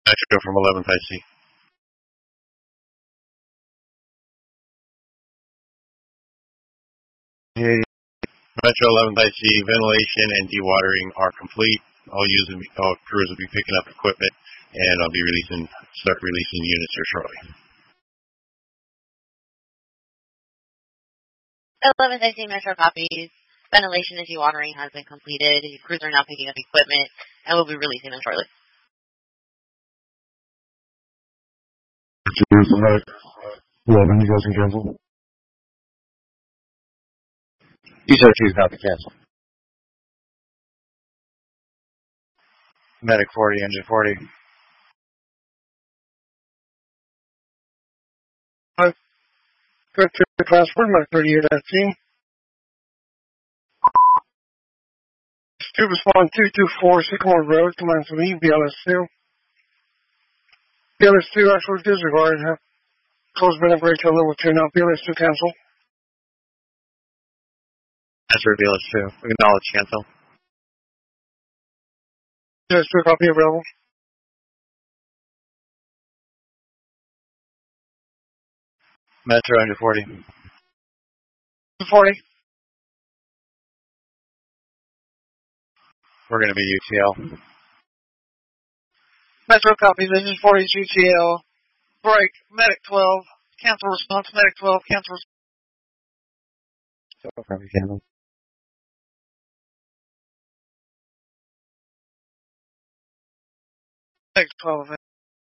Metro from 11th IC. Hey, Metro 11th IC, ventilation and dewatering are complete. All crews will be picking up equipment, and I'll be start releasing units here shortly. 11th IC Metro copies. Ventilation and dewatering has been completed. Crews are now picking up equipment, and we'll be releasing them shortly. Cheers, 11, you guys can cancel. You said she's not to cancel. Medic 40, engine 40. Good to the transport, my 38 at scene. Tube respond 224 Sycamore Road, command to me, BLS2. BLS2 actual disregard. Close been upgrade to level 2 now. BLS2 cancel. That's for BLS2. Acknowledge cancel. BLS2 copy available. Metro under 40. 40. We're going to be UTL. Metro copies, engine 40 UTL. Break, medic 12. Cancel response, medic 12. Cancel response. Medic 12.